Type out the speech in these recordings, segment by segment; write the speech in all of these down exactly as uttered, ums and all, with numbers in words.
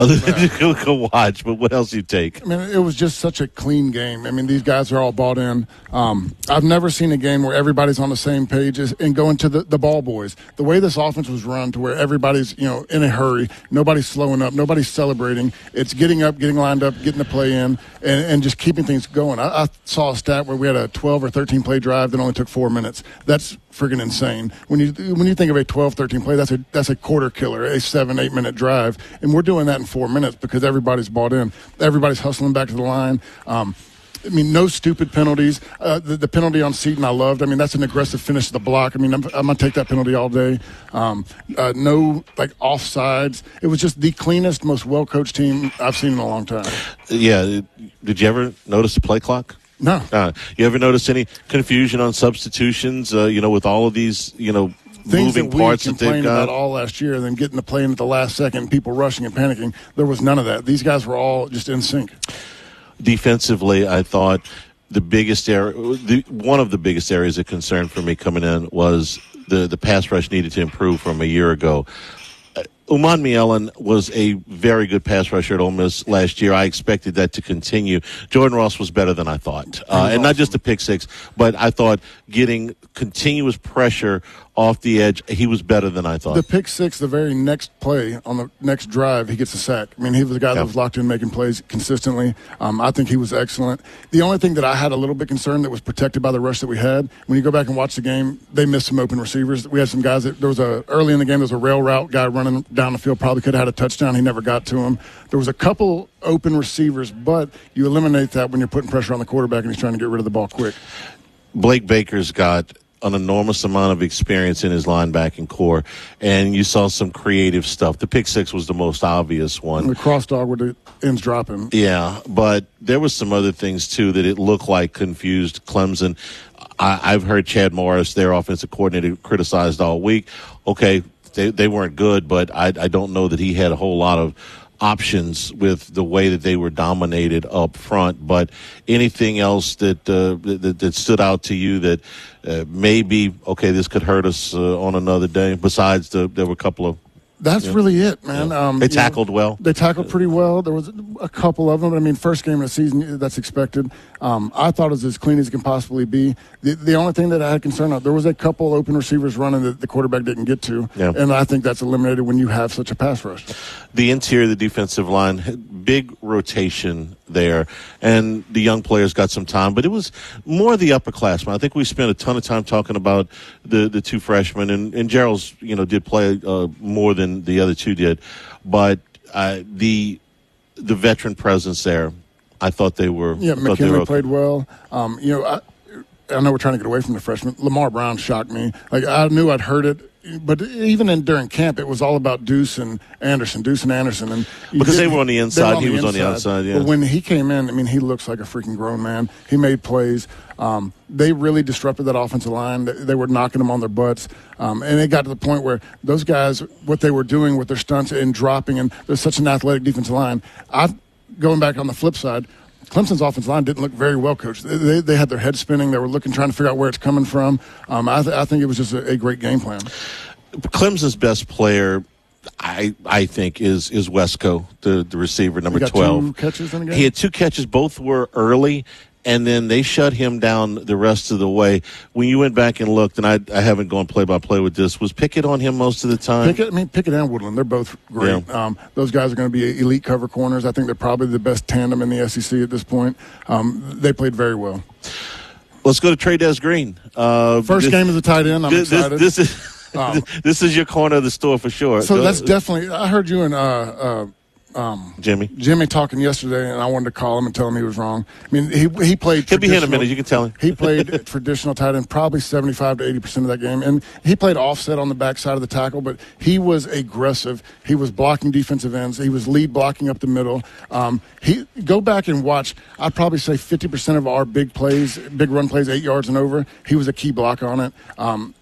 Other than go, go watch, but what else you take? I mean, it was just such a clean game. I mean, these guys are all bought in. Um, I've never seen a game where everybody's on the same page and going to the, the ball boys. The way this offense was run to where everybody's, you know, in a hurry, nobody's slowing up, nobody's celebrating. It's getting up, getting lined up, getting the play in, and, and just keeping things going. I, I saw a stat where we had a twelve or thirteen play drive that only took four minutes. That's friggin' insane. When you when you think of a twelve, thirteen play, that's a that's a quarter killer, a seven, eight minute drive, and we're doing that in four minutes because everybody's bought in. Everybody's hustling back to the line. Um, I mean, no stupid penalties. Uh, the, the penalty on Seton I loved. I mean, that's an aggressive finish to the block. I mean, I'm, I'm going to take that penalty all day. Um, uh, no, like, offsides. It was just the cleanest, most well-coached team I've seen in a long time. Yeah. Did you ever notice the play clock? No. Uh, you ever notice any confusion on substitutions, uh, you know, with all of these, you know, Things moving that we parts that they've complained got? about all last year, and then getting the play in at the last second, people rushing and panicking. There was none of that. These guys were all just in sync. Defensively, I thought the biggest area, the, one of the biggest areas of concern for me coming in was the, the pass rush needed to improve from a year ago. Uh, Uman Mielen was a very good pass rusher at Ole Miss last year. I expected that to continue. Jordan Ross was better than I thought. Uh, and not just a pick six, but I thought getting continuous pressure off the edge, he was better than I thought. The pick six, the very next play on the next drive, he gets a sack. I mean, he was a guy yeah. that was locked in making plays consistently. Um, I think he was excellent. The only thing that I had a little bit concerned that was protected by the rush that we had, when you go back and watch the game, they missed some open receivers. We had some guys that there was a early in the game, there was a rail route guy running down the field, probably could have had a touchdown. He never got to him. There was a couple open receivers, but you eliminate that when you're putting pressure on the quarterback and he's trying to get rid of the ball quick. Blake Baker's got an enormous amount of experience in his linebacking core, and you saw some creative stuff. The pick six was the most obvious one. And the cross dog with the ends dropping. Yeah, but there was some other things, too, that it looked like confused Clemson. I, I've heard Chad Morris, their offensive coordinator, criticized all week. Okay, they, they weren't good, but I, I don't know that he had a whole lot of options with the way that they were dominated up front. But anything else that uh, that, that stood out to you that uh, maybe, okay, this could hurt us uh, on another day, besides the, there were a couple of That's yeah. really it, man. Yeah. Um, they tackled know, well. They tackled pretty well. There was a couple of them. I mean, first game of the season, that's expected. Um, I thought it was as clean as it can possibly be. The, the only thing that I had concern of, there was a couple open receivers running that the quarterback didn't get to, yeah. and I think that's eliminated when you have such a pass rush. The interior of the defensive line, big rotation there, and the young players got some time, but it was more the upperclassmen. I think we spent a ton of time talking about the, the two freshmen, and, and Gerald's, you know, did play uh, more than the other two did, but uh, the the veteran presence there, I thought they were. Yeah, McKinley McKinley okay. played well. Um, you know, I, I know we're trying to get away from the freshmen. Lamar Brown shocked me. Like, I knew I'd heard it, but even in during camp, it was all about Deuce and Anderson, Deuce and Anderson, and because they were on the inside, on he the was inside. on the outside. Yeah. But when he came in, I mean, he looks like a freaking grown man. He made plays. Um, they really disrupted that offensive line. They, they were knocking them on their butts, um, and it got to the point where those guys, what they were doing with their stunts and dropping, and there's such an athletic defensive line. I've going back on the flip side. Clemson's offensive line didn't look very well coached. They, they, they had their head spinning. They were looking, trying to figure out where it's coming from. Um, I, th- I think it was just a, a great game plan. Clemson's best player, I I think, is is Wesco, the, the receiver, number he got twelve. Two catches in the game? He had two catches. Both were early, and then they shut him down the rest of the way. When you went back and looked, and I I haven't gone play-by-play with this, was Pickett on him most of the time? Pickett, I mean, Pickett and Woodland, they're both great. Yeah. Um, those guys are going to be elite cover corners. I think they're probably the best tandem in the S E C at this point. Um, they played very well. Let's go to Trey Green. Uh, First this, game as a tight end. I'm this, excited. This, this is um, this is your corner of the store for sure. So go, that's definitely. I heard you and uh, uh, um, Jimmy Jimmy talking yesterday, and I wanted to call him and tell him he was wrong. I mean, he he played. He'll be here in a minute. You can tell him. He played traditional tight end, probably seventy-five to eighty percent of that game, and he played offset on the backside of the tackle. But he was aggressive. He was blocking defensive ends. He was lead blocking up the middle. Um, he go back and watch. I'd probably say fifty percent of our big plays, big run plays, eight yards and over. He was a key block on it. Um,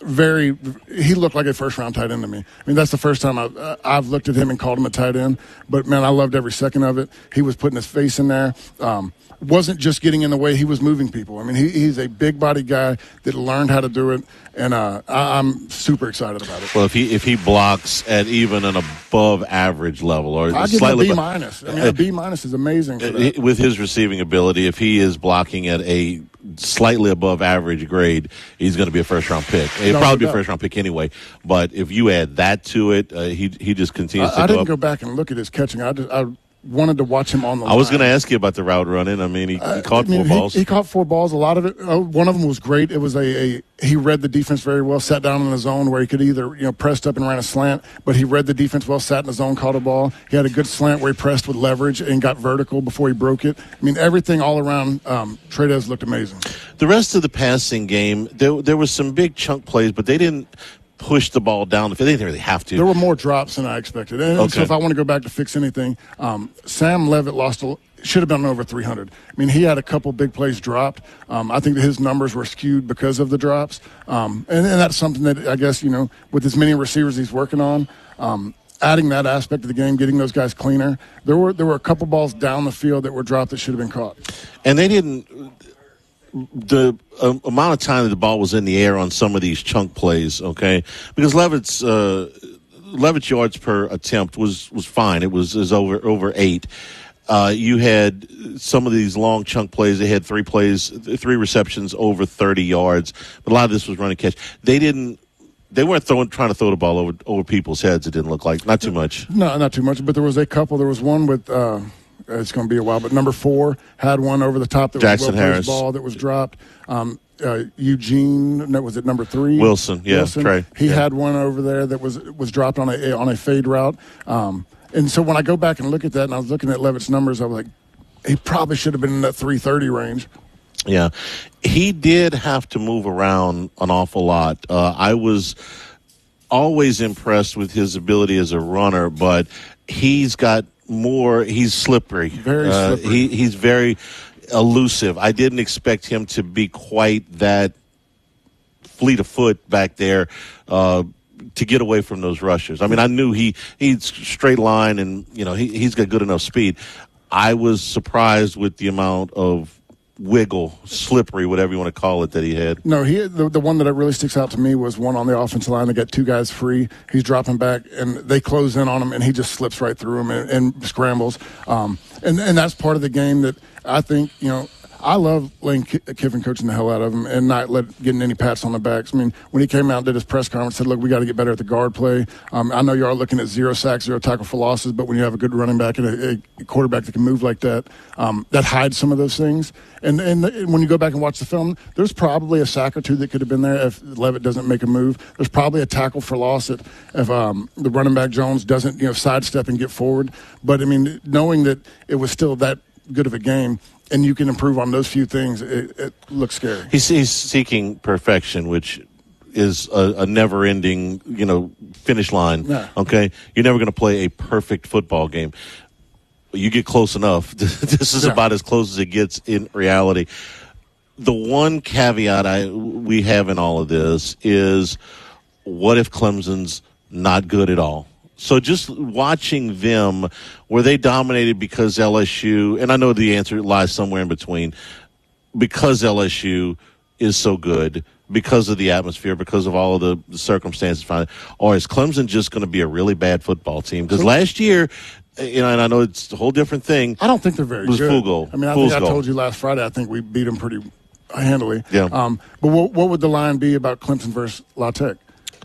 very, he looked like a first-round tight end to me. I mean, that's the first time I've, uh, I've looked at him and called him a tight end. But, man, I loved every second of it. He was putting his face in there. Um, wasn't just getting in the way. He was moving people. I mean, he, he's a big-body guy that learned how to do it, and uh, I, I'm super excited about it. Well, if he if he blocks at even an above-average level or I give slightly him a B-minus. I mean, a B-minus is amazing for that. With his receiving ability, if he is blocking at a slightly above average grade, he's going to be a first round pick. He'll No, probably be no a doubt. first round pick anyway. But if you add that to it, uh, he he just continues I, to I go didn't up. go back and look at his catching. I just I wanted to watch him on the I was line. going to ask you about the route running. I mean, he, he Uh, caught I mean, four he, balls. He caught four balls. A lot of it, oh, one of them was great. It was a, a he read the defense very well. Sat down in the zone where he could either you know pressed up and ran a slant, but he read the defense well. Sat in the zone, caught a ball. He had a good slant where he pressed with leverage and got vertical before he broke it. I mean, everything all around. Um, Tradez looked amazing. The rest of the passing game, there there was some big chunk plays, but they didn't push the ball down the field. They didn't really have to. There were more drops than I expected. And Okay. so if I want to go back to fix anything, um, Sam Levitt lost a, should have been over three hundred. I mean, he had a couple big plays dropped. Um, I think that his numbers were skewed because of the drops. Um, and, and that's something that I guess, you know, with as many receivers he's working on, um, adding that aspect of the game, getting those guys cleaner. There were there were a couple balls down the field that were dropped that should have been caught. And they didn't. The um, amount of time that the ball was in the air on some of these chunk plays, okay, because Levitt's uh, Levitt's yards per attempt was, was fine. It was is over over eight. Uh, you had some of these long chunk plays. They had three plays, three receptions over thirty yards. But a lot of this was running catch. They didn't. They weren't throwing, trying to throw the ball over over people's heads. It didn't look like not too much. No, not too much. But there was a couple. There was one with. Uh, It's going to be a while, but number four had one over the top that Jackson was a Harris. well-placed ball that was dropped. Um, uh, Eugene, no, was it number three? Wilson, yeah, Wilson. Trey, He yeah. had one over there that was was dropped on a on a fade route. Um, and so when I go back and look at that, and I was looking at Levitt's numbers, I was like, he probably should have been in that three thirty range. Yeah, he did have to move around an awful lot. Uh, I was always impressed with his ability as a runner, but he's got more. He's slippery. Very Uh, slippery. he, he's very elusive. I didn't expect him to be quite that fleet of foot back there uh, to get away from those rushers. I mean, I knew he he's straight line and you know he he's got good enough speed. I was surprised with the amount of wiggle, slippery, whatever you want to call it, that he had. No, he the, the one that really sticks out to me was one on the offensive line. They got two guys free. He's dropping back, and they close in on him, and he just slips right through him and, and scrambles. Um, and and that's part of the game that I think you know. I love Lane Kiffin coaching the hell out of him and not let getting any pats on the backs. I mean, when he came out and did his press conference, said, "Look, we got to get better at the guard play." Um, I know you are looking at zero sacks, zero tackle for losses, but when you have a good running back and a, a quarterback that can move like that, um, that hides some of those things. And, and and when you go back and watch the film, there's probably a sack or two that could have been there if Levitt doesn't make a move. There's probably a tackle for loss if, if um, the running back Jones doesn't you know sidestep and get forward. But I mean, knowing that it was still that good of a game. And you can improve on those few things. It, it looks scary. He's, he's seeking perfection, which is a, a never-ending, you know, finish line. Yeah. Okay, you're never going to play a perfect football game. You get close enough. This is Yeah. about as close as it gets in reality. The one caveat I we have in all of this is, what if Clemson's not good at all? So just watching them, were they dominated because L S U, and I know the answer lies somewhere in between, because L S U is so good, because of the atmosphere, because of all of the, the circumstances, or is Clemson just going to be a really bad football team? Because last year, you know, and I know it's a whole different thing. I don't think they're very It was good. fool goal. I mean, I Fool's think I goal. told you last Friday, I think we beat them pretty handily. Yeah. Um, but what, what would the line be about Clemson versus La Tech?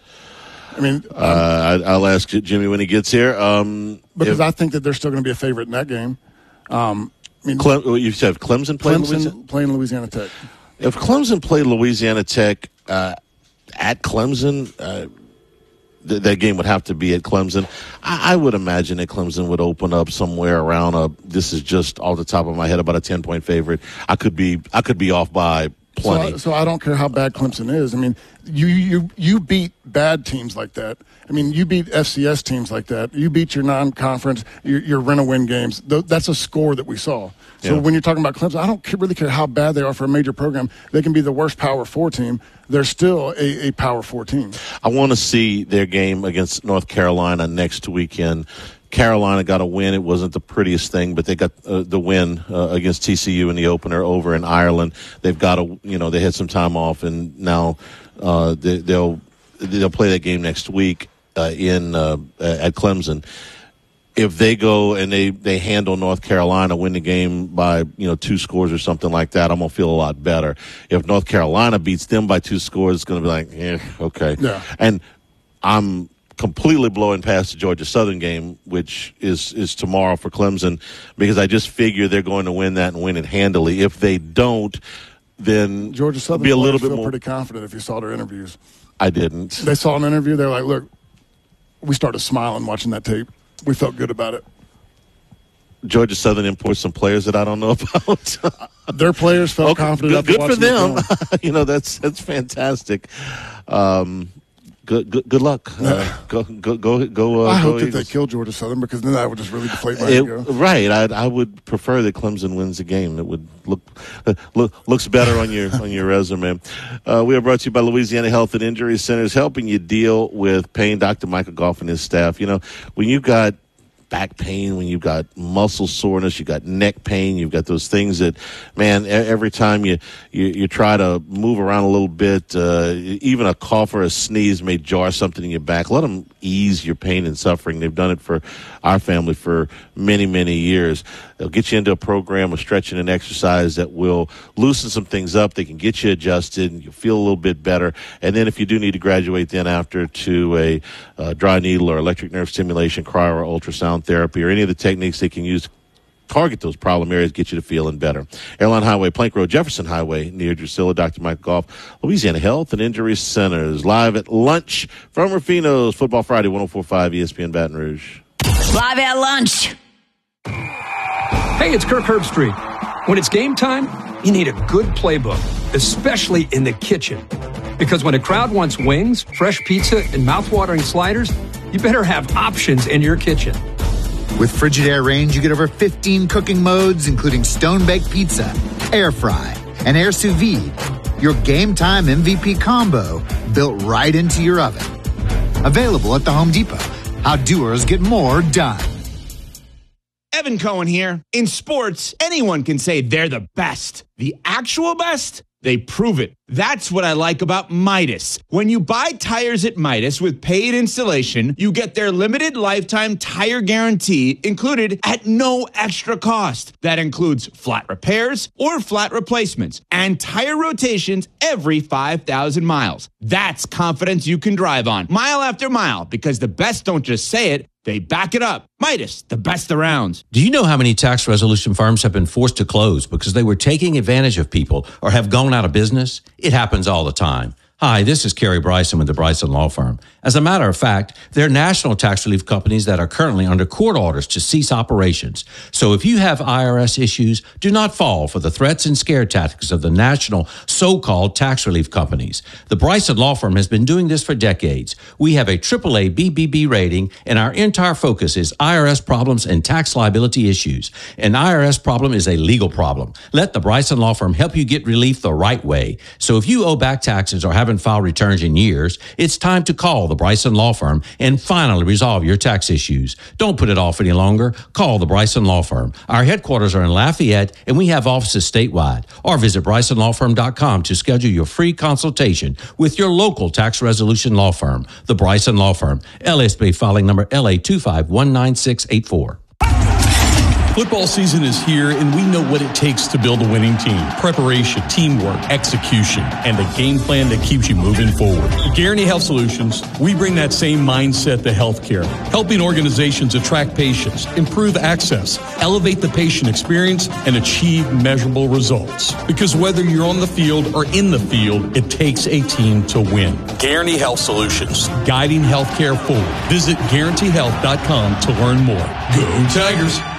I mean, um, Uh, I, I'll ask Jimmy when he gets here. Um, because if I think that they're still going to be a favorite in that game. Um, I mean, Clem, you said Clemson played Louisiana? Clemson playing Louisiana Tech. If Clemson played Louisiana Tech uh, at Clemson, uh, th- that game would have to be at Clemson. I-, I would imagine that Clemson would open up somewhere around a. This is just off the top of my head about a ten point favorite. I could be I could be off by plenty. So, so I don't care how bad Clemson is. I mean, you you you beat bad teams like that. I mean, you beat F C S teams like that. You beat your non-conference, your, your rent-a-win games. That's a score that we saw. So yeah. when you're talking about Clemson, I don't really care how bad they are for a major program. They can be the worst Power Four team. They're still a, a Power Four team. I want to see their game against North Carolina next weekend. Carolina got a win. It wasn't the prettiest thing, but they got uh, the win uh, against T C U in the opener over in Ireland. They've got a, you know, they had some time off, and now uh, they, they'll they'll play that game next week uh, in uh, at Clemson. If they go and they, they handle North Carolina, win the game by, you know, two scores or something like that, I'm going to feel a lot better. If North Carolina beats them by two scores, it's going to be like, eh, okay. Yeah. And I'm completely blowing past the Georgia Southern game, which is, is tomorrow for Clemson, because I just figure they're going to win that and win it handily. If they don't, then Georgia Southern be a little bit feel more pretty confident if you saw their interviews. I didn't. They saw an interview. They're like, look, we started smiling watching that tape. We felt good about it. Georgia Southern imports some players that I don't know about. Their players felt okay, confident. Good, good for them. The you know, that's that's fantastic. Um, good, good good luck. Uh, go go go go. Uh, I hope go that Eagles. they kill Georgia Southern, because then that would just really deflate my it, ego. Right. I I would prefer that Clemson wins the game. It would look look looks better on your on your resume. Uh, we are brought to you by Louisiana Health and Injury Centers, helping you deal with pain. Doctor Michael Goff and his staff. You know, when you've got back pain, when you've got muscle soreness, you've got neck pain, you've got those things that, man, every time you, you, you try to move around a little bit, uh, even a cough or a sneeze may jar something in your back. Let them ease your pain and suffering. They've done it for our family for many, many years. They'll get you into a program of stretching and exercise that will loosen some things up. They can get you adjusted, and you'll feel a little bit better. And then if you do need to graduate then after to a uh, dry needle or electric nerve stimulation, cryo or ultrasound therapy, or any of the techniques they can use to target those problem areas, get you to feeling better. Airline Highway, Plank Road, Jefferson Highway, near Drusilla. Doctor Michael Goff, Louisiana Health and Injury Centers, live at lunch from Rufino's Football Friday, one oh four point five E S P N Baton Rouge. Live at lunch. Hey, it's Kirk Herbstreit. When it's game time, you need a good playbook, especially in the kitchen. Because when a crowd wants wings, fresh pizza, and mouthwatering sliders, you better have options in your kitchen. With Frigidaire Range, you get over fifteen cooking modes, including stone-baked pizza, air fry, and air sous vide. Your game time M V P combo built right into your oven. Available at the Home Depot. How doers get more done. Evan Cohen here. In sports, anyone can say they're the best. The actual best? They prove it. That's what I like about Midas. When you buy tires at Midas with paid installation, you get their limited lifetime tire guarantee included at no extra cost. That includes flat repairs or flat replacements and tire rotations every five thousand miles. That's confidence you can drive on mile after mile, because the best don't just say it, they back it up. Midas, the best around. Do you know how many tax resolution firms have been forced to close because they were taking advantage of people or have gone out of business? It happens all the time. Hi, this is Kerry Bryson with the Bryson Law Firm. As a matter of fact, there are national tax relief companies that are currently under court orders to cease operations. So if you have I R S issues, do not fall for the threats and scare tactics of the national so-called tax relief companies. The Bryson Law Firm has been doing this for decades. We have a triple A B B B rating, and our entire focus is I R S problems and tax liability issues. An I R S problem is a legal problem. Let the Bryson Law Firm help you get relief the right way. So if you owe back taxes or have haven't filed returns in years, it's time to call the Bryson Law Firm and finally resolve your tax issues. Don't put it off any longer. Call the Bryson Law Firm. Our headquarters are in Lafayette, and we have offices statewide. Or visit bryson law firm dot com to schedule your free consultation with your local tax resolution law firm. The Bryson Law Firm, L S B filing number L A two five one nine six eight four. Football season is here, and we know what it takes to build a winning team. Preparation, teamwork, execution, and a game plan that keeps you moving forward. At Guarantee Health Solutions, we bring that same mindset to healthcare, helping organizations attract patients, improve access, elevate the patient experience, and achieve measurable results. Because whether you're on the field or in the field, it takes a team to win. Guarantee Health Solutions, guiding healthcare forward. Visit guarantee health dot com to learn more. Go Tigers!